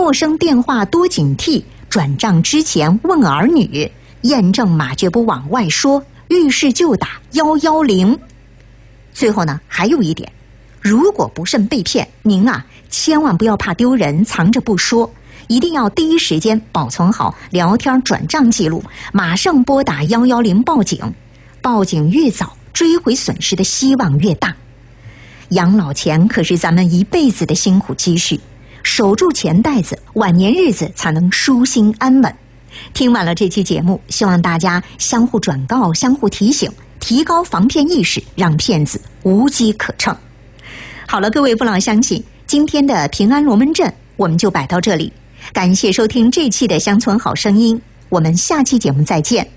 陌生电话多警惕，转账之前问儿女，验证码绝不往外说，遇事就打110。最后呢，还有一点，如果不慎被骗，您千万不要怕丢人，藏着不说，一定要第一时间保存好聊天转账记录，马上拨打110报警。报警越早，追回损失的希望越大。养老钱可是咱们一辈子的辛苦积蓄，守住钱袋子，晚年日子才能舒心安稳。听完了这期节目，希望大家相互转告，相互提醒，提高防骗意识，让骗子无机可乘。好了，各位父老乡亲，今天的平安龙门阵我们就摆到这里，感谢收听这期的乡村好声音，我们下期节目再见。